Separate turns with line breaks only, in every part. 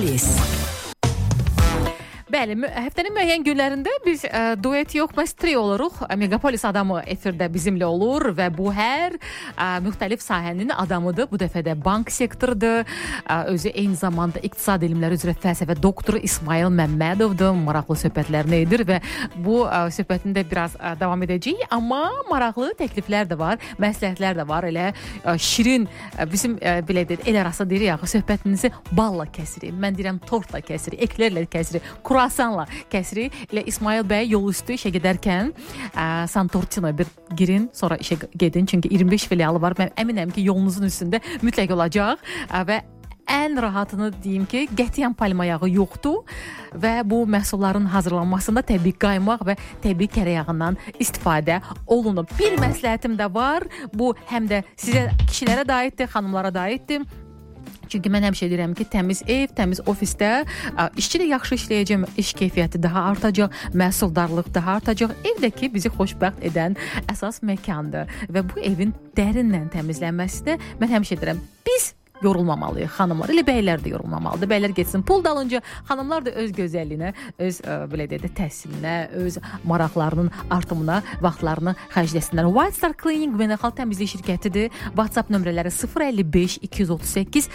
Megapolis. Bəli, həftənin müəyyən günlərində biz duet yox, məhz trio oluruq. Megapolis adamı efirdə bizimlə olur və bu hər müxtəlif sahənin adamıdır. Bu dəfə də bank sektorudur. Özü eyni zamanda iqtisad elmləri üzrə fəlsəfə doktoru İsmail Məmmədovdur. Maraqlı söhbətlərini edir və bu söhbətində biraz davam edəcəyik. Amma maraqlı təkliflər də var, məsləhətlər də var. Elə şirin, bizim belə deyək, el arası deyirik axı, söhbətinizi balla kəsirik. Mən deyirəm tortla kəsirik, eklərlə kəsirik, kruasanla kəsirik. Elə İsmail bəy yol üstü işə gedərkən Santortino bir girin, sonra işə gedin. Çünki 25 filialı var. Mən əminəm ki, yolunuzun üstündə mütləq olacaq və ən rahatını deyim ki, qətiyyən palma yağı yoxdur və bu məhsulların hazırlanmasında təbii qaymaq və təbii kərəyağından istifadə olunub. Bir məsləhətim də var. Bu həm də sizə, kişilərə də aiddir, xanımlara da aiddir. Çünki mən həmişə deyirəm ki, təmiz ev, təmiz ofisdə işçi də yaxşı işləyəcək, iş keyfiyyəti daha artacaq, məhsuldarlıq daha artacaq. Evdəki bizi xoşbəxt edən əsas məkandır və bu evin dərindən təmizlənməsi də mən həmişə deyirəm, biz yorulmamalıyıq xanımlar. Elə bəylər də yorulmamalıdır. Bəylər getsin pul dalınca, xanımlar da öz gözəlliyinə, öz belə deyək də təhsilinə, öz maraqlarının artımına vaxtlarını xərcləsinlər. White Star Cleaning beynəlxalq təmizlik şirkətidir. WhatsApp nömrələri 055 238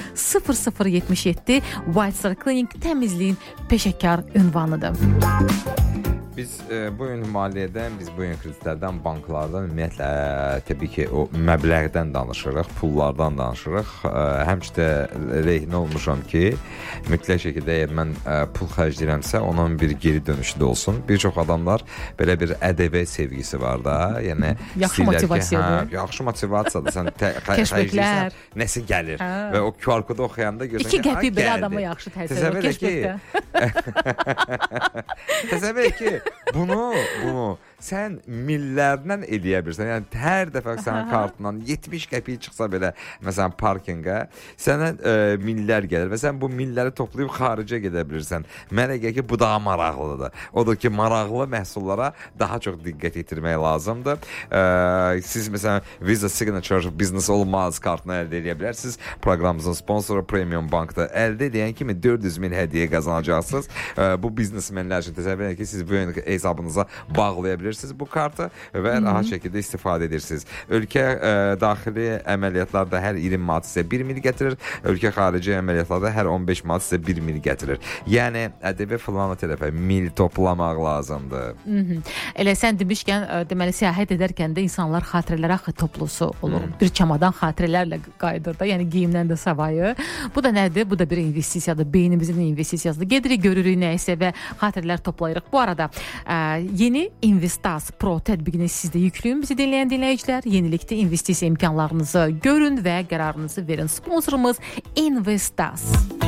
0077. White Star Cleaning təmizliyin peşəkar ünvanıdır.
Biz bu gün maliyyədən, biz bu gün kreditlərdən, banklardan ümumiyyətlə təbii ki o məbləğdən danışırıq, pullardan danışırıq. Həmişə rehinə olmuşam ki, mütləq şəkildə əgər mən pul xərcləyirəmsə, onun bir geri dönüşü də olsun. Bir çox adamlar belə bir ədəbi sevgisi var da, yəni
yaxşı motivasiyadır.
Yaxşı motivasiyadır. Sən xərcləyirsən, nəsə gəlir və o QR kodu oxuyanda görürsən ki,
2 qəpik belə adama yaxşı təsir edir.
Təsəvvür et ki, bunu sən millərdən eləyə bilirsən. Yəni hər dəfə sənin kartından 70 qəpik çıxsa belə, məsələn parkinqə, sənə millər gəlir və sən bu milləri toplayıb xaricə gedə bilirsən. Mənə gəlir ki, bu daha maraqlıdır. Odur ki, maraqlı məhsullara daha çox diqqət yetirmək lazımdır. Siz məsələn Visa Signature Business Olmaz kartını əldə edə bilərsiniz. Proqramımızın sponsoru Premium Bankda əldə edən kimi 400.000 hədiyyə qazanacaqsınız. Bu biznesmenlər üçün təsəvvür edin ki, siz bu hesabınıza bağlaya bilirsiniz bu kartı və rahat şəkildə istifadə edirsiniz. Ölkə daxili əməliyyatlarda hər 20 manat sizə 1 mil gətirir, ölkə xarici əməliyyatlarda hər 15 manat sizə 1 mil gətirir. Yəni ədəbi filan tərəfə mil toplamaq lazımdır.
Elə sən demişkən, deməli səyahət edərkən də insanlar xatirələr axı toplusu olur. Bir çamadan xatirələrlə qayıdır da, yəni geyimdən də savayı. Bu da nədir? Bu da bir investisiyadır. Beynimizin investisiyasıdır. Gedirik, görürük nəyisə və xatirələr toplayırıq. Bu arada yeni Investas Pro tətbiqini siz də yükləyin bizi dinləyən dinləyicilər. Yenilikdə investisiya imkanlarınızı görün və qərarınızı verin. Sponsorumuz Investas.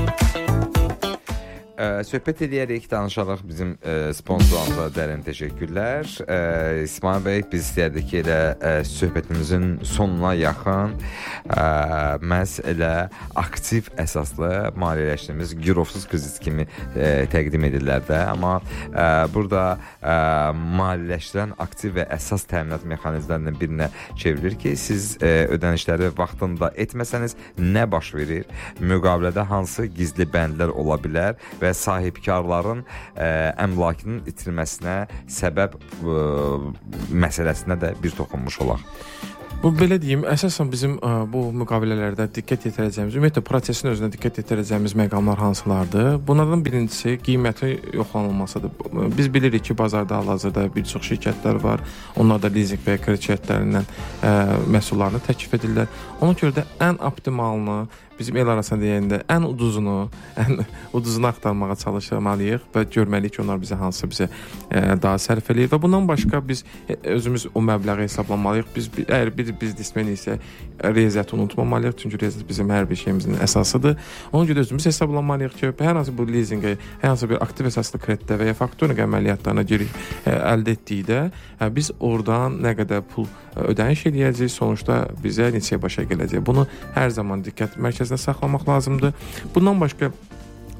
Söhbət edərək danışaraq bizim sponsorlarımıza dərin təşəkkürlər. İsmail bəy, biz istəyərdik ki, elə söhbətimizin sonuna yaxın məhz elə aktiv əsaslı maliyyələşdirmemiz girovsuz kredit kimi təqdim edirlər də. Amma burada maliyyələşdirən aktiv və əsas təminat mexanizmlərindən birinə çevrilir ki, siz ödənişləri vaxtında etməsəniz nə baş verir? Müqavilədə hansı gizli bəndlər ola bilər və sahibkarların əmlakının itirməsinə səbəb məsələsinə də bir toxunmuş olaq.
Bu belə deyim, əsasən bizim bu müqavilələrdə diqqət yetirəcəyimiz, ümumiyyətlə prosesin özünə diqqət yetirəcəyimiz məqamlar hansılardır? Bunlardan birincisi qiyməti yoxlanılmasıdır. Biz bilirik ki, bazarda hal-hazırda bir çox şirkətlər var. Onlar da lizinq və kredit şirkətlərindən məhsullarını təklif edirlər. Ona görə də ən optimalını, bizim el arasında deyəndə ən uduzunu axtarmağa çalışmalıyıq və görməliyik ki, onlar bizə daha sərf eləyir və bundan başqa biz özümüz o məbləği hesablamalıyıq. Əgər bir biznesmen isə riyaziyyatı unutmamalıyıq, çünki riyaziyyat bizim hər bir şeyimizin əsasıdır. Ona görə özümüz hesablamalıyıq ki, hər hansı bu lizinqə, hər hansı bir aktiv əsaslı kreditdə və ya faktoring əməliyyatlarına əldə etdikdə biz oradan nə qədər pul ödəniş edəcəyik, sonuçda bizə neçəyə başa gələcək. Bunu hər zaman diqqət mərkəzinə saxlamaq lazımdır. Bundan başqa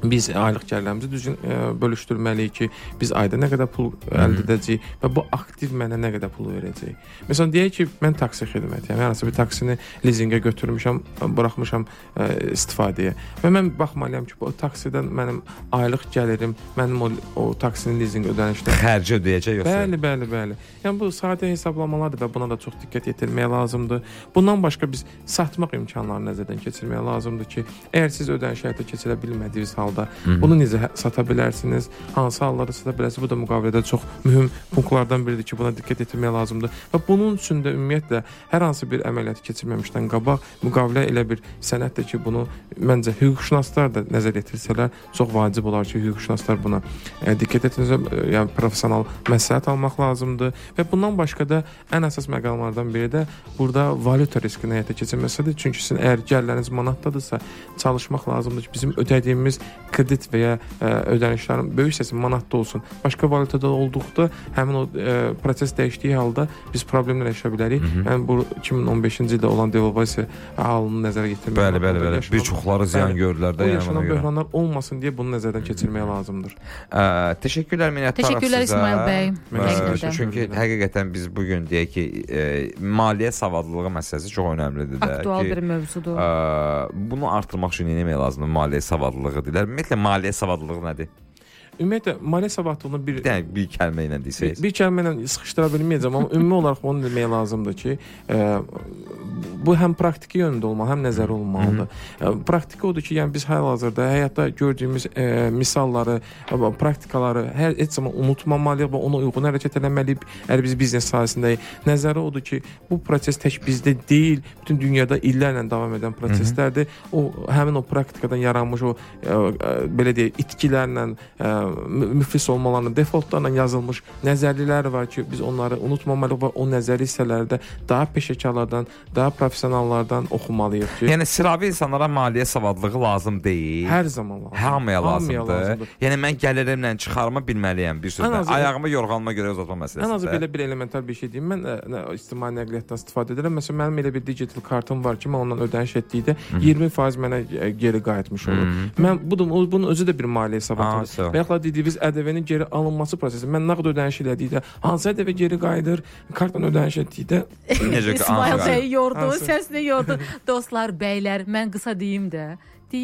biz aylıq gəlirlərimizi düzgün bölüşdürməliyik ki, biz ayda nə qədər pul əldə edəcəyik və bu aktiv mənə nə qədər pul verəcək. Məsələn, deyək ki, mən taksi xidmətiyəm. Yəni, hansı bir taksini lizingə götürmüşəm, buraxmışam istifadəyə. Və mən baxmalıyam ki, bu taksidən mənim aylıq gəlirim, mənim o taksinin lizing ödənişdə
xərci ödəyəcək yoxsa?
Bəli. Yəni, bu sadə hesablamalardır və buna da çox diqqət yetirmək lazımdır. Bundan başqa biz satmaq imkanlarını nəzərdən keçirmək lazımdır ki, əgər siz ödəniş həyata keçirə bilmədiyiniz halda bunu necə sata bilərsiniz, hansı hallarda sata bilərsiniz, bu da müqavilədə çox mühüm punktlardan biridir ki, buna diqqət etmək lazımdır və bunun üçün də ümumiyyətlə hər hansı bir əməliyyatı keçirməmişdən qabaq müqavilə elə bir sənəddir ki, bunu məncə hüquqşünaslar da nəzər yetirsələr çox vacib olar ki, hüquqşünaslar buna diqqət etsin, yəni professional məsləhət almaq lazımdır və bundan başqa da ən əsas məqamlardan biri də burada valyuta riskini həyata keçirməsidir. Çünki sizin əgər gəlirləriniz manatdadırsa, çalışmaq lazımdır ki, bizim ödədiyimiz kredit və ya ödənişlərin böyük hissəsi manatda olsun. Başqa valyutada olduqda həmin o proses dəyişdiyi halda biz problemlər yaşaya bilərik. Yəni bu 2015-ci ildə olan devalvasiya halını nəzərə yetirmək.
Bəli. Bir çoxları ziyan görürlər də.
Bu yaşanan böhranlar olmasın deyə bunu nəzərdən keçirmək lazımdır.
Təşəkkürlər minnətdarıq sizə.
Təşəkkürlər İsmail bəy.
Çünki həqiqətən biz bugün deyək ki, maliyyə savadlılığı məsələsi çox önəmlidir də.
Aktual bir mövzudur.
Bunu artırmaq üçün nə etmək lazımdır? Maliyyə savadlılığı deyirlər. Ümumiyyətlə maliyyə savadlılığı nədir?
Ümumiyyətlə maliyyə savadlığını bir
kəlmə ilə desəyiz.
Bir kəlmə ilə sıxışdıra bilməyəcəm, amma ümumi olaraq onu demək lazımdır ki, bu həm praktiki yönündə olmalı, həm nəzəri olmalıdır. Praktiki odur ki, yəni biz hal-hazırda həyatda gördüyümüz misalları, praktikaları heç zaman unutmamalıyıq və ona uyğun hərəkət etməliyik. Əgər biz biznes sahəsindəyik. Nəzəri odur ki, bu proses tək bizdə deyil, bütün dünyada illərlə davam edən proseslərdir. O həmin o praktikadan yaranmış o belə deyək, itkilərlə müflis olmalarını, defaultlarla yazılmış nəzərlilər var ki, biz onları unutmamalıyıq və o nəzəri hissələrdə daha peşəkarlardan, daha professionallardan oxumalıyıq ki,
yəni sıravi insanlara maliyyə savadlığı lazım deyil.
Hər zaman lazım.
Hamıya lazımdır. Yəni mən gəlirimlə çıxarma bilməliyəm bir sözlə. Ayağımı yorğanıma görə uzatma məsələsində.
Ən azı belə bir elementar bir şey deyim. Mən ictimai nəqliyyatdan istifadə edirəm. Məsələn, mənim elə bir digital kartım var ki, mən ondan ödəniş etdikdə 20% mənə geri qayıtmış olur. Mən bunun özü də bir maliyyə savadıdır. Və yaxud da dediyiniz ƏDV-nin geri alınması prosesi. Mən nağd ödəniş elədikdə hansı ədəvə geri qayıdır, kartla ödəniş etdikdə
İsmail bəy yordu, səsini yordu. Dostlar, bəylər, mən qısa deyim də.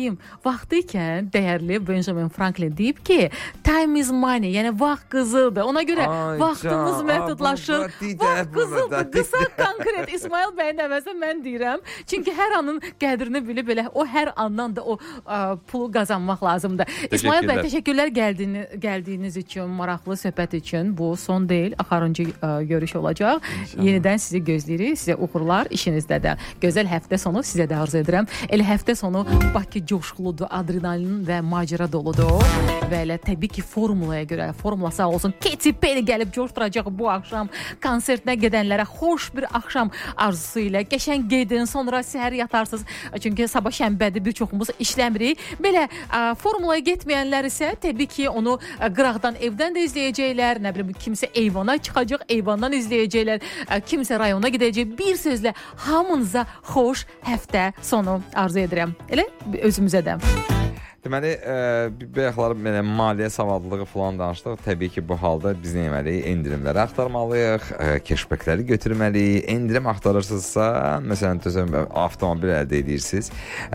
Vaxtı ikən dəyərli Benjamin Franklin deyib ki, time is money, yəni vaxt qızıldır. Ona görə vaxtımız məhdudlaşır. Vaxt qızıldır, qısa, konkret. İsmail bəyin əvəzində mən deyirəm. Çünki hər anın qədrini bilib belə o hər andan da o pulu qazanmaq lazımdır. İsmail bəy, təşəkkürlər gəldiyiniz üçün, maraqlı söhbət üçün. Bu son deyil, axırıncı görüş olacaq. Yenidən sizi gözləyirik, sizə uğurlar işinizdə də. Gözəl həftə sonu sizə də arzu edirəm. Elə həftə sonu Bakı coşquludur, adrenalin və macera doludur və elə təbii ki formulaya görə, formula sağ olsun, Katy Perry gəlib coşduracaq bu axşam, konsertinə gedənlərə xoş bir axşam arzusu ilə, qəşəng gedin, sonra səhər yatarsınız, çünki sabah şənbədir, bir çoxumuz işləmirik. Belə formulaya getməyənlər isə təbii ki onu qıraqdan evdən də izləyəcəklər, nə bilim, kimsə eyvana çıxacaq, eyvandan izləyəcəklər, kimsə rayona gedəcək. Bir sözlə hamınıza xoş həftə sonu arzu edirəm. Elə özümüzə də.
Deməli, bayaqlar maliyyə savadlılığı falan danışdıq. Təbii ki, bu halda biz nə etməliyik? Endirimləri axtarmalıyıq, cashbackləri götürməliyik. Endirim axtarırsınızsa, məsələn, avtomobil əldə edirsiniz.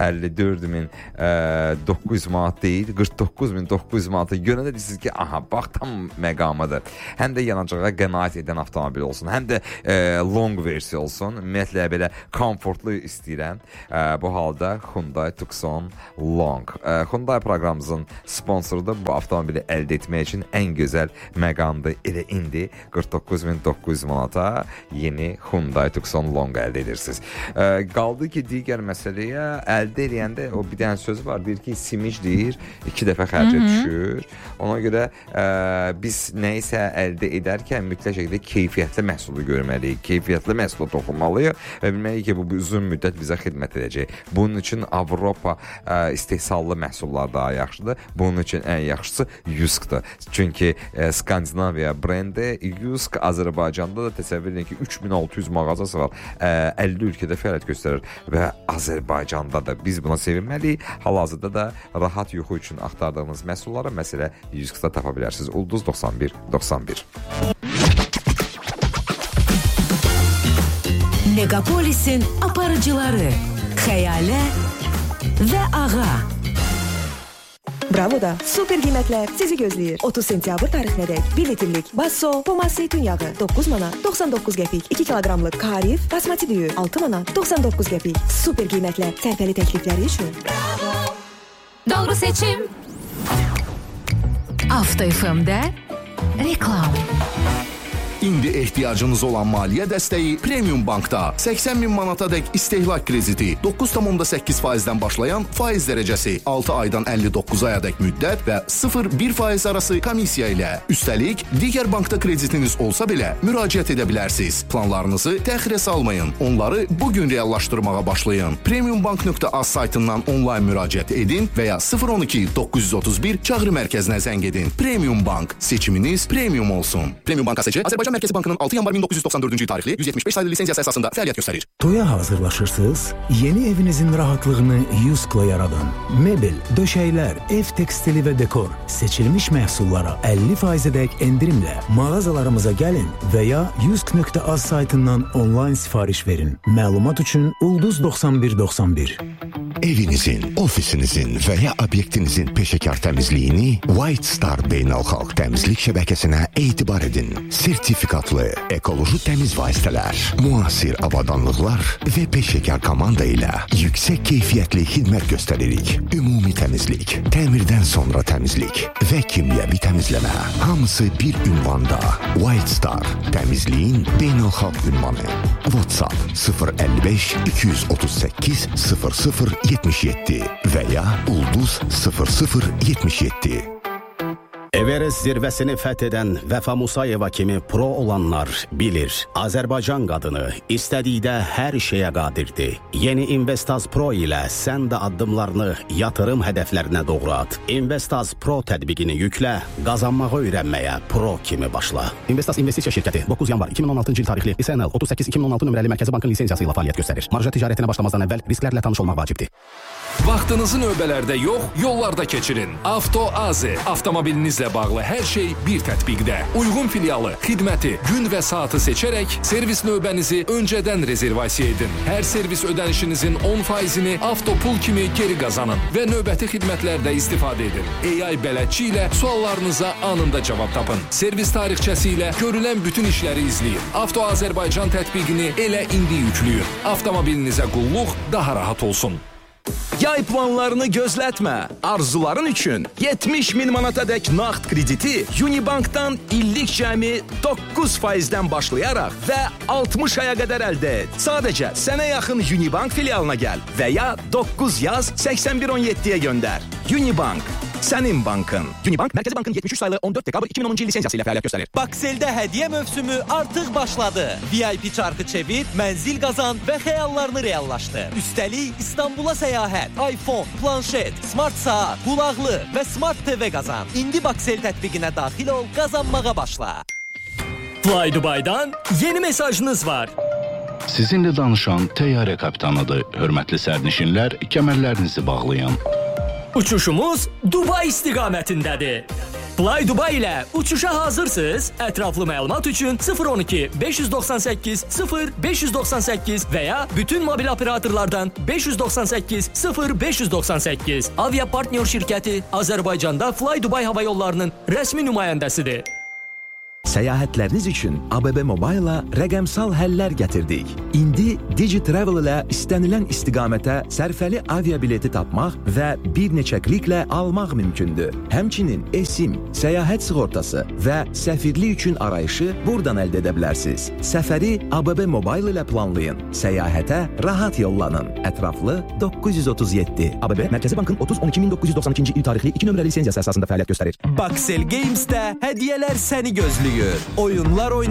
54.900 manat deyil, 49.900 manata görəndə deyirsiniz ki, aha, bax, tam məqamıdır. Həm də yanacağa qənaət edən avtomobil olsun, həm də long versiya olsun. Ümumiyyətlə, belə komfortlu istəyirəm. Bu halda Hyundai Tucson Long. Hyundai proqramımızın sponsorudur. Bu avtomobili əldə etmək üçün ən gözəl məqamdır. Elə indi 49.900 manata yeni Hyundai Tucson Long əldə edirsiniz. Qaldı ki, digər məsələyə əldə edəndə o bir dənə söz var. Deyir ki, simic deyir, 2 dəfə xərcə düşür. Ona görə biz nə isə əldə edərkən mütləq şəkildə keyfiyyətli məhsulu görməliyik. Keyfiyyətli məhsula toxunmalıyıq və bilməliyik ki, bu uzun müddət bizə xidmət edəcək. Bunun üçün Avropa istehsallı məhsul məhsullar daha yaxşıdır. Bunun üçün ən yaxşısı Yusk'dır. Çünki Skandinaviya brendi Yusk Azərbaycanda da təsəvvür edin ki 3600 mağazası var. 50 ölkədə fəaliyyət göstərir və Azərbaycanda da biz buna sevinməliyik. Hal-hazırda da rahat yuxu üçün axtardığınız məhsulları məsələ Yusk'da tapa bilərsiniz. Ulduz 9191.
Megapolis'in aparıcıları Xəyalə və Ağa.
Bravo'da super qiymətlər sizi gözləyir. 30 sentyabr tarixinədək 1 litrlik Basso Pomas zeytun yağı 9 manat 99 qəpik, 2 kiloqramlıq Karif basmati düyü 6 manat 99 qəpik. Super qiymətlər sərfəli təklifləri üçün.
Doğru seçim.
Avto FM'də reklam.
İndi ehtiyacınız olan maliyyə dəstəyi Premium Bankda 80 min manata dək istehlak krediti 9,8%-dən başlayan faiz dərəcəsi 6 aydan 59 aya dək müddət və 0,1% arası komissiya ilə. Üstəlik, digər bankda kreditiniz olsa belə müraciət edə bilərsiniz. Planlarınızı təxirə salmayın. Onları bugün reallaşdırmağa başlayın. Premiumbank.az saytından onlayn müraciət edin və ya 012-931 çağrı mərkəzinə zəng edin. Premium Bank. Seçiminiz premium olsun. Premium Bank ASC Azərbaycan Mərkəzi Bankının 6 yanvar 1994-cü il tarixli 175 sayılı lisensiyası əsasında fəaliyyət göstərir.
Toya hazırlaşırsınız, yeni evinizin rahatlığını Yusk'la yaradın. Mebel, döşəklər, ev tekstili və dekor, seçilmiş məhsullara 50%-dək endirimlə mağazalarımıza gəlin və ya yusk.az saytından onlayn sifariş verin. Məlumat üçün Ulduz 9191.
Evinizin, ofisinizin və ya obyektinizin peşəkar təmizliyini White Star Beynəlxalq Təmizlik Şəbəkəsinə etibar edin. Sertifikatlı, ekoloji təmiz vasitələr, müasir avadanlıqlar və peşəkar komanda ilə yüksək keyfiyyətli xidmət göstəririk. Ümumi təmizlik, təmirdən sonra təmizlik və kimyəvi təmizləmə. Hamısı bir ünvanda. White Star, təmizliyin beynəlxalq ünvanı. WhatsApp 055 238 0077 və ya Ulduz 0077.
Everest zirvəsini fəth edən Vəfa Musayeva kimi pro olanlar bilir. Azərbaycan qadını istədikdə hər şeyə qadirdir. Yeni Investaz Pro ilə sən də addımlarını yatırım hədəflərinə doğru at. Investaz Pro tətbiqini yüklə, qazanmağı öyrənməyə pro kimi başla. Investaz investisiya şirkəti 9 yanvar 2016-cı il tarixli İSNL 38-2016 nömrəli Mərkəzi Bankın lisensiyası ilə fəaliyyət göstərir. Marja ticarətinə başlamazdan əvvəl risklərlə tanış olmaq vacibdir.
Vaxtınızı növbələrdə yox, yollarda keçirin. Avto AZ. Avtomobilinizlə bağlı hər şey bir tətbiqdə. Uyğun filialı, xidməti, gün və saatı seçərək servis növbənizi öncədən rezervasiya edin. Hər servis ödənişinizin 10%-ni Avtopul kimi geri qazanın və növbəti xidmətlərdə istifadə edin. AI bələdçi ilə suallarınıza anında cavab tapın. Servis tarixçəsi ilə görülən bütün işləri izləyin. Avto Azərbaycan tətbiqini elə indi yükləyin. Avtomobilinizə qulluq daha rahat olsun.
Yay planlarını gözlətmə. Arzuların üçün 70 min manata dək nağd krediti Unibankdan illik cəmi 9%-dən başlayaraq və 60 aya qədər əldə et. Sadəcə sənə yaxın Unibank filialına gəl və ya 9 yaz 8117-yə göndər. Unibank, sənin bankın. Unibank, Mərkəzi Bankın 73 sayılı 14 dekabr 2010-cu il lisensiyası ilə fəaliyyət göstərir.
Baksel'də hədiyyə mövsümü artıq başladı. VIP çarxı çevir, mənzil qazan və xəyallarını reallaşdır. Üstəlik İstanbula səyahət, iPhone, planşet, smart saat, qulaqlı və smart TV qazan. İndi Baksel tətbiqinə daxil ol, qazanmağa başla.
Fly Dubai'dan yeni mesajınız var.
Sizinlə danışan təyyarə kapitanıdır. Hörmətli sərnişinlər, kəmərlərinizi bağlayın.
Uçuşumuz Dubai istiqamətindədir. Fly Dubai ilə uçuşa hazırsınız. Ətraflı məlumat üçün 012 598 0598 və ya bütün mobil operatorlardan 598 0598. Avia partner şirkəti Azərbaycanda Fly Dubai hava yollarının rəsmi nümayəndəsidir.
Səyahətləriniz üçün ABB Mobile-la rəqəmsal həllər gətirdik. İndi DigiTravel ilə istənilən istiqamətə sərfəli aviabileti tapmaq və bir neçə kliklə almaq mümkündür. Həmçinin eSIM, səyahət sığortası və səfirlik üçün arayışı buradan əldə edə bilərsiniz. Səfəri ABB Mobile ilə planlayın. Səyahətə rahat yollanın. Ətraflı 937. ABB Mərkəzi Bankın 30-12-1992-ci il tarixli 2 nömrəli lisensiyası əsasında fəaliyyət göstərir.
Baksel Games'də hədiyyələr səni gözləyir. Oyunlar oyna.